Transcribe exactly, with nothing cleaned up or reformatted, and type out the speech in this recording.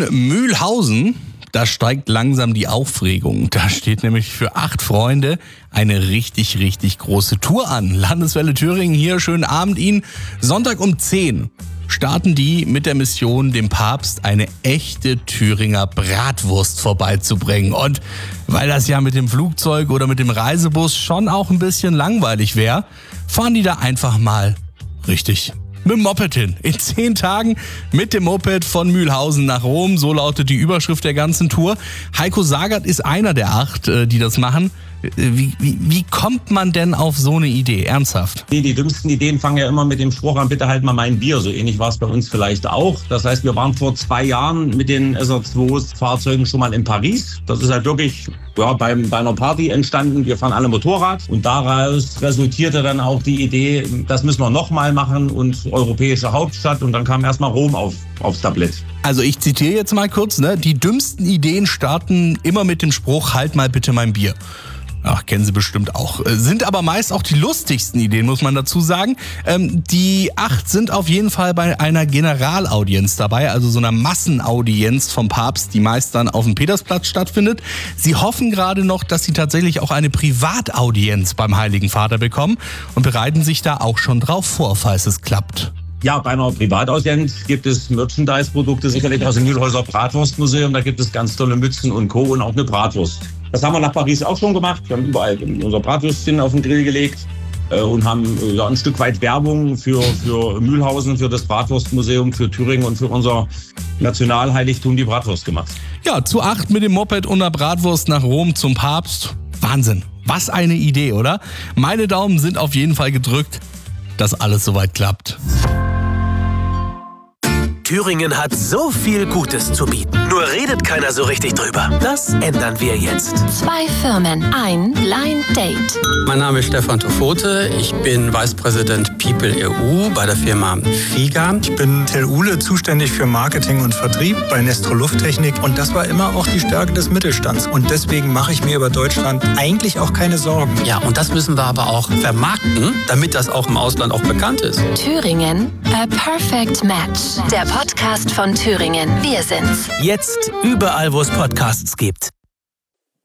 Mühlhausen, da steigt langsam die Aufregung. Da steht nämlich für acht Freunde eine richtig, richtig große Tour an. Landeswelle Thüringen hier, schönen Abend Ihnen. Sonntag um zehn starten die mit der Mission, dem Papst eine echte Thüringer Bratwurst vorbeizubringen. Und weil das ja mit dem Flugzeug oder mit dem Reisebus schon auch ein bisschen langweilig wäre, fahren die da einfach mal richtig mit dem Moped hin. In zehn Tagen mit dem Moped von Mühlhausen nach Rom. So lautet die Überschrift der ganzen Tour. Heiko Sagert ist einer der acht, die das machen. Wie, wie, wie kommt man denn auf so eine Idee? Ernsthaft? Die, die dümmsten Ideen fangen ja immer mit dem Spruch an, bitte halt mal mein Bier. So ähnlich war es bei uns vielleicht auch. Das heißt, wir waren vor zwei Jahren mit den S R zwei Fahrzeugen schon mal in Paris. Das ist halt wirklich ja, beim, bei einer Party entstanden. Wir fahren alle Motorrad. Und daraus resultierte dann auch die Idee, das müssen wir nochmal machen und europäische Hauptstadt. Und dann kam erstmal Rom auf, aufs Tablett. Also ich zitiere jetzt mal kurz, ne? Die dümmsten Ideen starten immer mit dem Spruch, halt mal bitte mein Bier. Ach, kennen Sie bestimmt auch. Sind aber meist auch die lustigsten Ideen, muss man dazu sagen. Ähm, die acht sind auf jeden Fall bei einer Generalaudienz dabei, also so einer Massenaudienz vom Papst, die meist dann auf dem Petersplatz stattfindet. Sie hoffen gerade noch, dass sie tatsächlich auch eine Privataudienz beim Heiligen Vater bekommen und bereiten sich da auch schon drauf vor, falls es klappt. Ja, bei einer Privataudienz gibt es Merchandise-Produkte, sicherlich aus dem Mühlhäuser Bratwurstmuseum. Da gibt es ganz tolle Mützen und Co. und auch eine Bratwurst. Das haben wir nach Paris auch schon gemacht. Wir haben überall unser Bratwürstchen auf den Grill gelegt äh, und haben äh, ja, ein Stück weit Werbung für, für Mühlhausen, für das Bratwurstmuseum, für Thüringen und für unser Nationalheiligtum, die Bratwurst gemacht. Ja, zu acht mit dem Moped und der Bratwurst nach Rom zum Papst. Wahnsinn. Was eine Idee, oder? Meine Daumen sind auf jeden Fall gedrückt, dass alles soweit klappt. Thüringen hat so viel Gutes zu bieten. Nur redet keiner so richtig drüber. Das ändern wir jetzt. Zwei Firmen, ein Blind Date. Mein Name ist Stefan Tofote. Ich bin Vice President People E U bei der Firma Figa. Ich bin Till Uhle, zuständig für Marketing und Vertrieb bei Nestro Lufttechnik. Und das war immer auch die Stärke des Mittelstands. Und deswegen mache ich mir über Deutschland eigentlich auch keine Sorgen. Ja, und das müssen wir aber auch vermarkten, damit das auch im Ausland auch bekannt ist. Thüringen, a perfect match. Der Podcast von Thüringen. Wir sind's. Jetzt überall, wo es Podcasts gibt.